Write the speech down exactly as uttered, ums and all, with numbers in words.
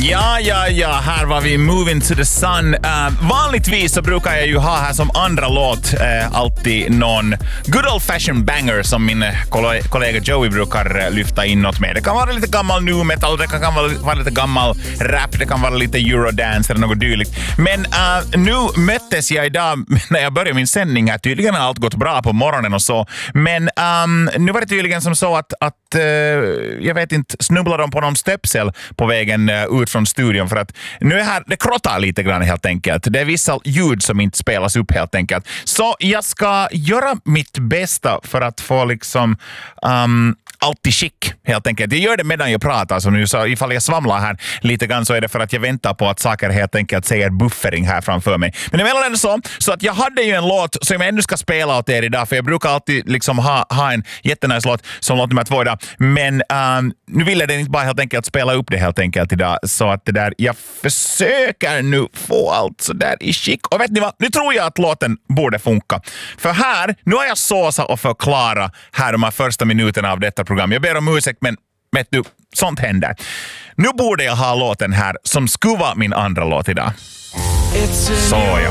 Ja, ja, ja, här var vi Moving to the Sun. Uh, vanligtvis så brukar jag ju ha här som andra låt uh, alltid någon good old fashion banger som min koll- kollega Joey brukar uh, lyfta inåt med. Det kan vara lite gammal nu metal, det kan vara, vara lite gammal rap, det kan vara lite eurodance eller något dylikt. Men uh, nu möttes jag idag när jag började min sändning här. Tydligen har allt gått bra på morgonen och så. Men um, nu var det tydligen som så att, att uh, jag vet inte, snubblade de på någon stöpsel på vägen uh, ut från studion, för att nu är här, det krottar lite grann helt enkelt. Det är vissa ljud som inte spelas upp helt enkelt. Så jag ska göra mitt bästa för att få liksom um, allt i skick helt enkelt. Jag gör det medan jag pratar, så nu så ifall jag svamlar här lite grann så är det för att jag väntar på att saker helt enkelt säger buffering här framför mig. Men emellan är det så, så att jag hade ju en låt som jag ännu ska spela åt er idag, för jag brukar alltid liksom ha, ha en jättenice låt som låt nummer två idag. Men um, nu vill jag inte bara helt enkelt spela upp det helt enkelt idag, så att det där, jag försöker nu få allt så där i skick. Och vet ni vad? Nu tror jag att låten borde funka. För här, nu har jag såsa och förklara här de här första minuterna av detta program. Jag ber om ursäkt, men vet du, sånt händer. Nu borde jag ha låten här som skulle vara min andra låt idag. Så ja.